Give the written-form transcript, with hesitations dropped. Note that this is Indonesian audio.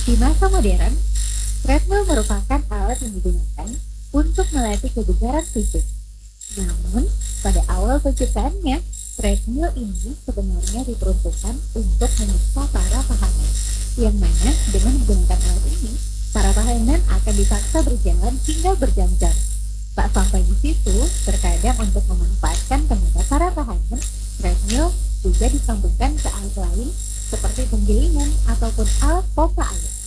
Di masa modern, treadmill merupakan alat yang digunakan untuk melatih kebugaran fisik. Namun, pada awal penciptaannya, treadmill ini sebenarnya diperuntukkan untuk menyiksa para tahanan. Yang mana dengan menggunakan alat ini, para tahanan akan dipaksa berjalan hingga berjam-jam. Tak sampai di situ, terkadang untuk memanfaatkan tenaga para tahanan, treadmill juga disambungkan ke alat lain seperti penggilingan ataupun alat pompa air.